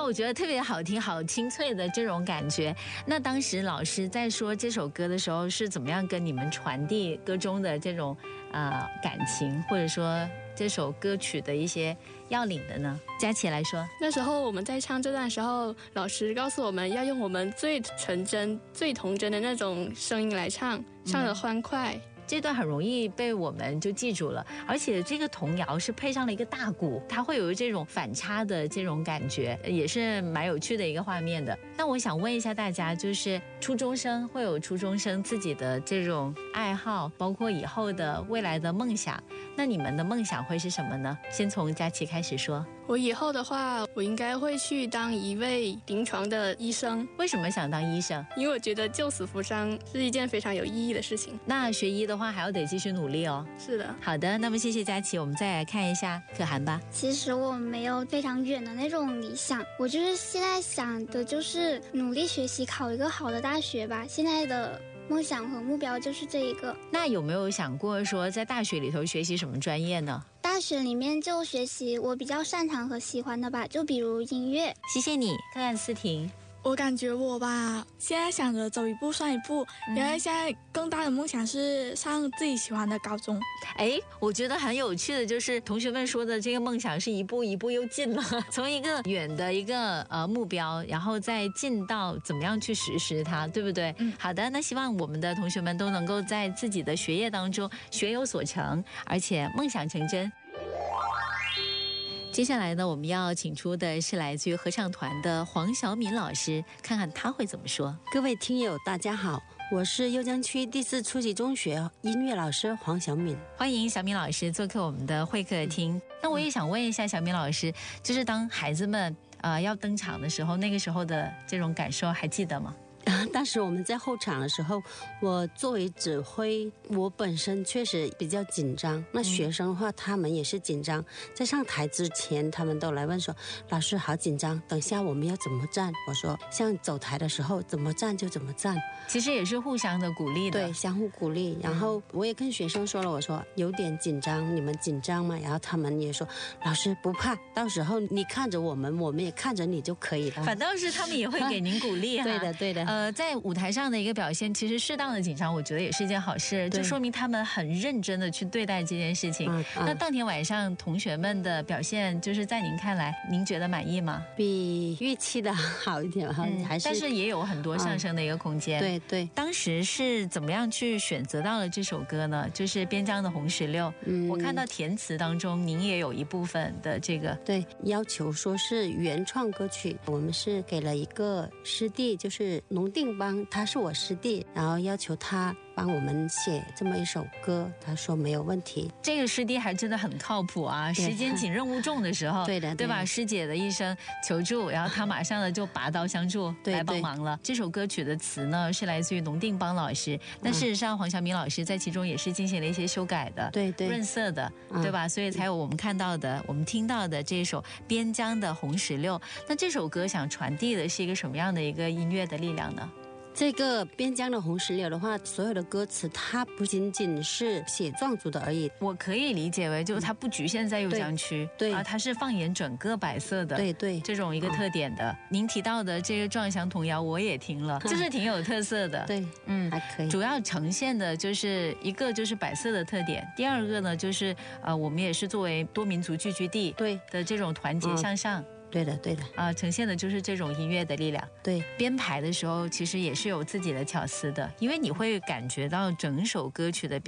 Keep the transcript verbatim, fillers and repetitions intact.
我觉得特别好听，好清脆的这种感觉。那当时老师在说这首歌的时候，是怎么样跟你们传递歌中的这种呃感情，或者说这首歌曲的一些要领的呢？佳琪来说， 那时候我们在唱这段的时候，老师告诉我们要用我们最纯真、最童真的那种声音来唱，唱得欢快。嗯， 这段很容易被我们就记住了，而且这个童谣是配上了一个大鼓，它会有这种反差的这种感觉，也是蛮有趣的一个画面的。那我想问一下大家，就是初中生会有初中生自己的这种爱好，包括以后的未来的梦想，那你们的梦想会是什么呢？先从佳琪开始说。 我以后的话，我应该会去当一位临床的医生。 为什么想当医生？ 因为我觉得救死扶伤是一件非常有意义的事情。 那学医的话还要得继续努力哦。 是的。 好的，那么谢谢佳琪，我们再来看一下可涵吧。 其实我没有非常远的那种理想，我就是现在想的就是努力学习，考一个好的大学吧。现在的梦想和目标就是这一个。 那有没有想过说在大学里头学习什么专业呢？ 大学里面就学习我比较擅长和喜欢的吧，就比如音乐。 谢谢你，看看思婷。 我感觉我吧，现在想着走一步算一步，因为现在更大的梦想是上自己喜欢的高中。 哎，我觉得很有趣的就是同学们说的这个梦想是一步一步又近了，从一个远的一个呃目标，然后再进到怎么样去实施它，对不对？嗯，好的，那希望我们的同学们都能够在自己的学业当中学有所成，而且梦想成真。接下来呢，我们要请出的是来自于合唱团的黄晓敏老师，看看他会怎么说。 各位听友大家好，我是邺江区第四初级中学音乐老师黄晓敏， 欢迎小敏老师做客我们的会客厅。嗯、那我也想问一下小敏老师，就是当孩子们呃要登场的时候，那个时候的这种感受还记得吗？ 当时我们在后场的时候，我作为指挥，我本身确实比较紧张。那学生的话，他们也是紧张。在上台之前，他们都来问说：“老师好紧张，等下我们要怎么站？”我说：“像走台的时候，怎么站就怎么站。” 其实也是互相的鼓励的， 对，相互鼓励。然后我也跟学生说了，我说有点紧张，你们紧张吗？然后他们也说：“老师不怕，到时候你看着我们，我们也看着你就可以了。” 反倒是他们也会给您鼓励哈。 对的，对的。 呃，在舞台上的一个表现，其实适当的紧张，我觉得也是一件好事，就说明他们很认真的去对待这件事情。嗯嗯、那当天晚上同学们的表现，就是在您看来，您觉得满意吗？ 比预期的好一点哈、嗯，还是， 但是也有很多上升的一个空间。嗯、 对对。 当时是怎么样去选择到了这首歌呢？就是边疆的红石榴。嗯，我看到填词当中，您也有一部分的这个对要求说是原创歌曲，我们是给了一个师弟，就是农定邦。他是我师弟，然后要求他帮我们写这么一首歌，他说没有问题。 这个师弟还真的很靠谱啊！时间紧任务重的时候， 对的， 对吧？师姐的一声求助，然后他马上的就拔刀相助来帮忙了。这首歌曲的词呢是来自于农定邦老师，但事实上黄晓敏老师在其中也是进行了一些修改的， 对对， 润色的，对吧？所以才有我们看到的、我们听到的这首《边疆的红石榴》。那这首歌想传递的是一个什么样的一个音乐的力量呢？ 这个边疆的红石榴的话，所有的歌词它不仅仅是写壮族的而已， 我可以理解为就是它不局限在邺江区， 对啊，它是放眼整个百色的， 对对， 这种一个特点的。嗯、您提到的这个壮乡童谣我也听了，就是挺有特色的， 对，嗯，还可以。 主要呈现的就是一个就是百色的特点，第二个呢就是呃我们也是作为多民族聚居地对的这种团结向上。嗯对的对的啊、呃，呈现的就是这种音乐的力量。 对， 编排的时候其实也是有自己的巧思的，因为你会感觉到整首歌曲的